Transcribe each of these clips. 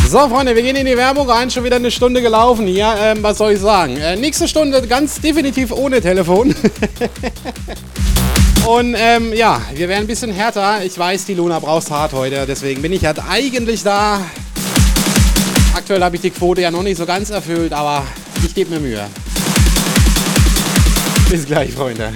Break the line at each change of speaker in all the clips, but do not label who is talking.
So, Freunde, wir gehen in die Werbung rein. Schon wieder eine Stunde gelaufen hier. Was soll ich sagen? Nächste Stunde ganz definitiv ohne Telefon. Und ja, wir werden ein bisschen härter. Ich weiß, die Luna braucht's hart heute. Deswegen bin ich halt eigentlich da. Aktuell habe ich die Quote ja noch nicht so ganz erfüllt, aber ich gebe mir Mühe. Bis gleich, Freunde.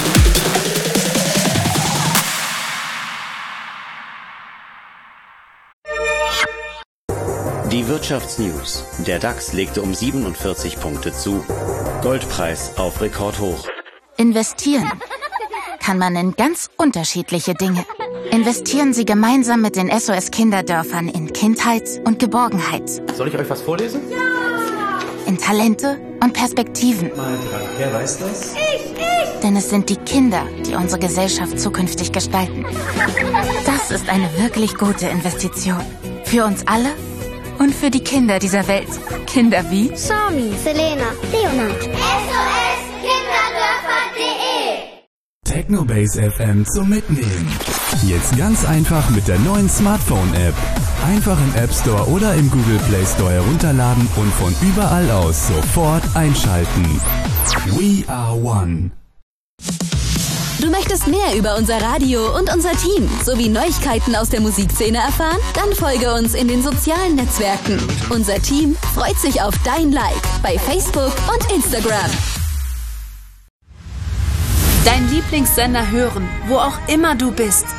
Die Wirtschaftsnews. Der DAX legte um 47 Punkte zu. Goldpreis auf Rekordhoch.
Investieren kann man in ganz unterschiedliche Dinge. Investieren Sie gemeinsam mit den SOS Kinderdörfern in Kindheit und Geborgenheit.
Soll ich euch was vorlesen?
Ja! In Talente und Perspektiven.
Wer weiß das?
Ich! Denn es sind die Kinder, die unsere Gesellschaft zukünftig gestalten. Das ist eine wirklich gute Investition. Für uns alle und für die Kinder dieser Welt. Kinder wie
Sami, Selena, Leonard.
SOS Kinderdörfer.de
Technobase FM zum Mitnehmen. Jetzt ganz einfach mit der neuen Smartphone-App. Einfach im App Store oder im Google Play Store herunterladen und von überall aus sofort einschalten. We are one.
Du möchtest mehr über unser Radio und unser Team sowie Neuigkeiten aus der Musikszene erfahren? Dann folge uns in den sozialen Netzwerken. Unser Team freut sich auf dein Like bei Facebook und Instagram.
Dein Lieblingssender hören, wo auch immer du bist.